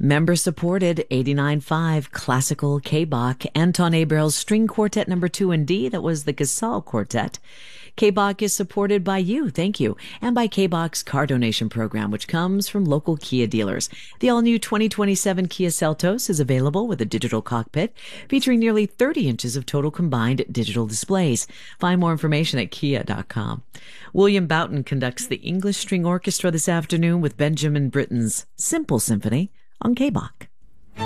Member-supported 89.5 classical K-Bach, Anton Abrel's String Quartet No. 2 in D, that was the Casal Quartet. K-Bach is supported by you, thank you, and by K-Bach's car donation program, which comes from local Kia dealers. The all-new 2027 Kia Seltos is available with a digital cockpit featuring nearly 30 inches of total combined digital displays. Find more information at kia.com. William Boughton conducts the English String Orchestra this afternoon with Benjamin Britten's Simple Symphony on K-Bach.